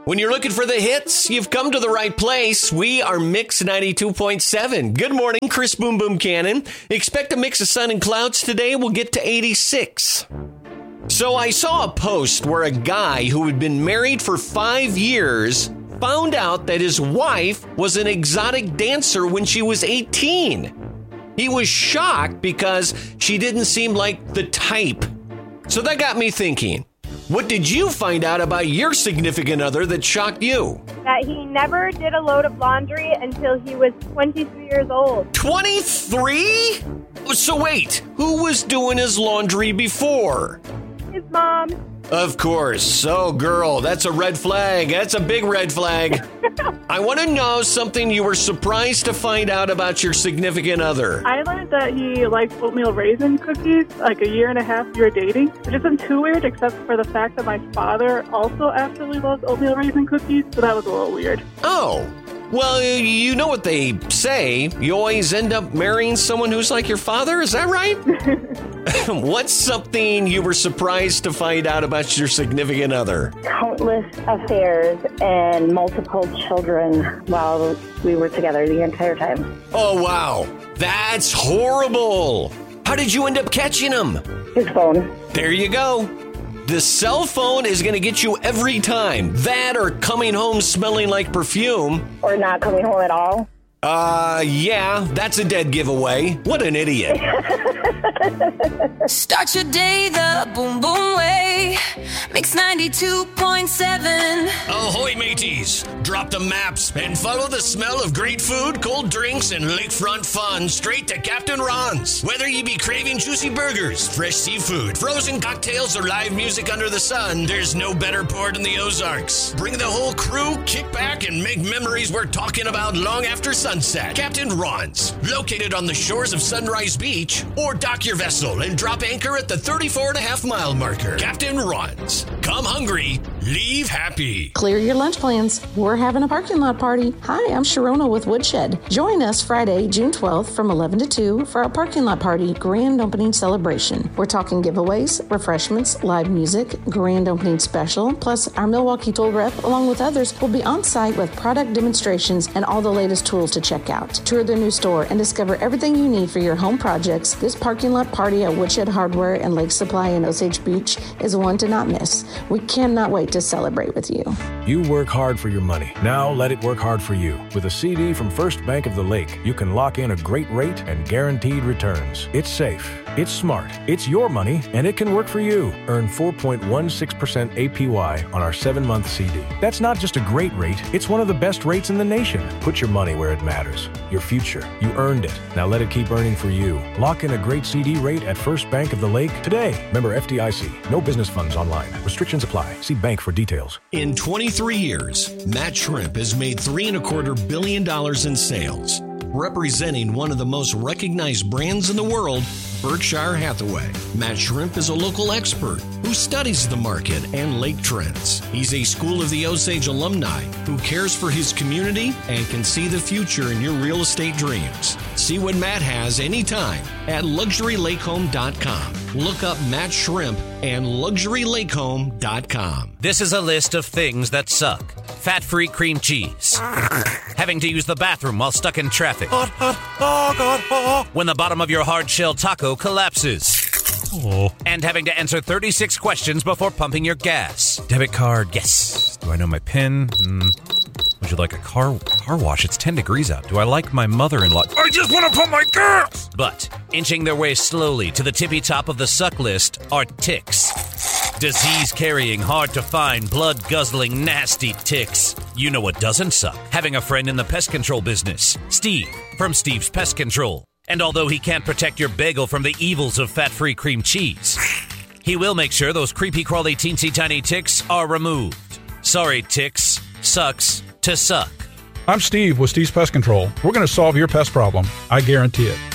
When you're looking for the hits, you've come to the right place. We are Mix 92.7. Good morning, Chris Boom Boom Cannon. Expect a mix of sun and clouds today. We'll get to 86. So I saw a post where a guy who had been married for 5 years found out that his wife was an exotic dancer when she was 18. He was shocked because she didn't seem like the type. So that got me thinking. What did you find out about your significant other that shocked you? That he never did a load of laundry until he was 23 years old. 23? So wait, who was doing his laundry before? His mom. Of course. Oh, girl, that's a red flag. That's a big red flag. I want to know something you were surprised to find out about your significant other. I learned that he likes oatmeal raisin cookies like a year and a half we were dating, which isn't too weird except for the fact that my father also absolutely loves oatmeal raisin cookies, so that was a little weird. Oh, well, you know what they say. You always end up marrying someone who's like your father. Is that right? What's something you were surprised to find out about your significant other? Countless affairs and multiple children while we were together the entire time. Oh, wow. That's horrible. How did you end up catching him? His phone. There you go. The cell phone is going to get you every time. That or coming home smelling like perfume. Or not coming home at all. Yeah, that's a dead giveaway. What an idiot. Start your day the boom boom way. Mix 92.7. Ahoy, mateys. Drop the maps and follow the smell of great food, cold drinks, and lakefront fun straight to Captain Ron's. Whether you be craving juicy burgers, fresh seafood, frozen cocktails, or live music under the sun, there's no better port in the Ozarks. Bring the whole crew, kick back, and make memories worth talking about long after sunset. Captain Ron's, located on the shores of Sunrise Beach, or dock your vessel and drop anchor at the 34.5-mile marker. Captain Ron's. Come hungry, leave happy. Clear your lunch plans. We're having a parking lot party. Hi, I'm Sharona with Woodshed. Join us Friday, June 12th from 11 to 2 for our parking lot party grand opening celebration. We're talking giveaways, refreshments, live music, grand opening special, plus our Milwaukee tool rep, along with others, will be on site with product demonstrations and all the latest tools to check out. Tour their new store and discover everything you need for your home projects. This parking lot party at Woodshed Hardware and Lake Supply in Osage Beach is one to not miss. We cannot wait to celebrate with you. You work hard for your money. Now let it work hard for you. With a CD from First Bank of the Lake, you can lock in a great rate and guaranteed returns. It's safe. It's smart. It's your money, and it can work for you. Earn 4.16% APY on our 7-month CD. That's not just a great rate. It's one of the best rates in the nation. Put your money where it matters. Your future. You earned it. Now let it keep earning for you. Lock in a great CD rate at First Bank of the Lake today. Member FDIC. No business funds online. Restrictions apply. See bank for details. In 23 years, Matt Shrimp has made $3.25 billion in sales, representing one of the most recognized brands in the world, Berkshire Hathaway. Matt Shrimp is a local expert who studies the market and lake trends. He's a School of the Osage alumni who cares for his community and can see the future in your real estate dreams. See what Matt has anytime at LuxuryLakeHome.com. Look up Matt Shrimp and LuxuryLakeHome.com. This is a list of things that suck. Fat-free cream cheese. Having to use the bathroom while stuck in traffic. When the bottom of your hard-shell taco collapses. And having to answer 36 questions before pumping your gas. Debit card, yes. Do I know my PIN? Would you like a car wash? It's 10 degrees out. Do I like my mother-in-law? I just want to pump my gas! But inching their way slowly to the tippy top of the suck list are ticks. Disease-carrying, hard-to-find, blood-guzzling, nasty ticks. You know what doesn't suck? Having a friend in the pest control business. Steve, from Steve's Pest Control. And although he can't protect your bagel from the evils of fat-free cream cheese, he will make sure those creepy, crawly, teensy-tiny ticks are removed. Sorry, ticks. Sucks to suck. I'm Steve with Steve's Pest Control. We're going to solve your pest problem. I guarantee it.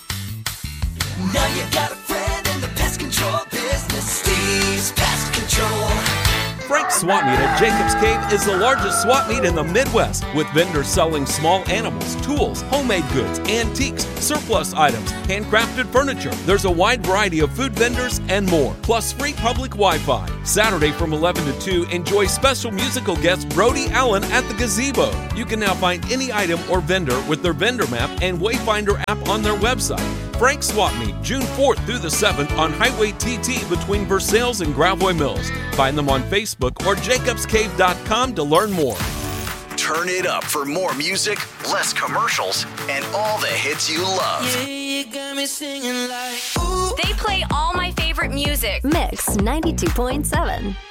Now you got a friend in the pest control business. Steve's Pest Control. Frank Swap Meet at Jacobs Cave is the largest swap meet in the Midwest, with vendors selling small animals, tools, homemade goods, antiques, surplus items, handcrafted furniture. There's a wide variety of food vendors and more, plus free public Wi-Fi. Saturday from 11 to 2, enjoy special musical guest Brody Allen at the Gazebo. You can now find any item or vendor with their vendor map and Wayfinder app on their website. Frank Swap Meet, June 4th through the 7th on Highway TT between Versailles and Gravois Mills. Find them on Facebook or jacobscave.com to learn more. Turn it up for more music, less commercials, and all the hits you love. Yeah, you got me singing like, ooh. They play all my favorite music. Mix 92.7.